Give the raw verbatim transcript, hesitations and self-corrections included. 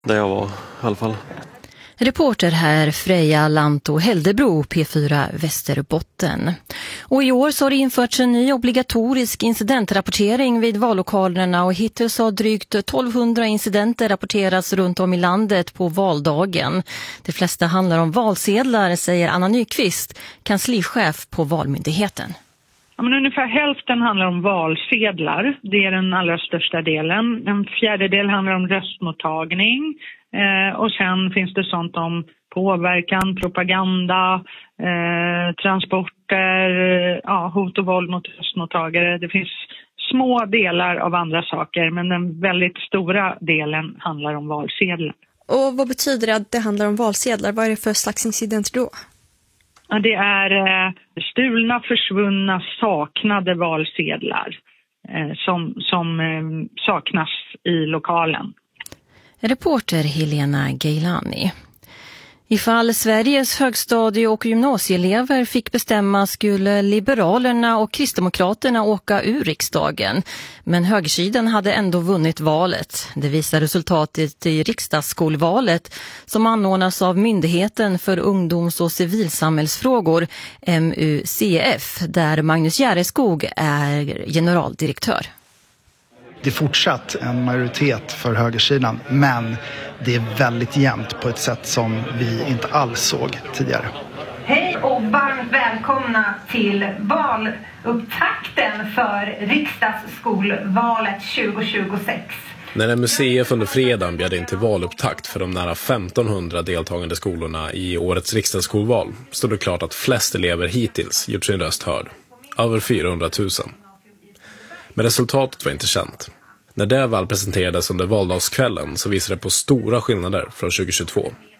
där jag var i alla fall. Reporter här Freja Lanto Heldebro, P fyra Västerbotten. Och i år så har det införts en ny obligatorisk incidentrapportering vid vallokalerna och hittills har drygt tolvhundra incidenter rapporterats runt om i landet på valdagen. De flesta handlar om valsedlar, säger Anna Nyqvist, kanslichef på Valmyndigheten. Ja, men ungefär hälften handlar om valsedlar, det är den allra största delen. En fjärdedel handlar om röstmottagning. Eh, och sen finns det sånt om påverkan, propaganda, eh, transporter, ja, hot och våld mot röstmottagare. Det finns små delar av andra saker, men den väldigt stora delen handlar om valsedlar. Och vad betyder det att det handlar om valsedlar? Vad är det för slags incidenter då? Ja, det är eh, stulna, försvunna, saknade valsedlar eh, som, som eh, saknas i lokalen. Reporter Helena Geilani. Ifall Sveriges högstadie- och gymnasieelever fick bestämma skulle Liberalerna och Kristdemokraterna åka ur riksdagen. Men högersidan hade ändå vunnit valet. Det visar resultatet i riksdagsskolvalet som anordnas av Myndigheten för ungdoms- och civilsamhällsfrågor, M U C F, där Magnus Järeskog är generaldirektör. Det är fortsatt en majoritet för högersidan, men det är väldigt jämnt på ett sätt som vi inte alls såg tidigare. Hej och varmt välkomna till valupptakten för riksdagsskolvalet tjugo tjugosex. När M U C F under fredagen bjöd in till valupptakt för de nära femtonhundra deltagande skolorna i årets riksdagsskolval stod det klart att flest elever hittills gjort sin röst hörd. Över fyrahundratusen. Men resultatet var inte känt. När det väl presenterades under valdagskvällen så visade det på stora skillnader från tjugo tjugotvå.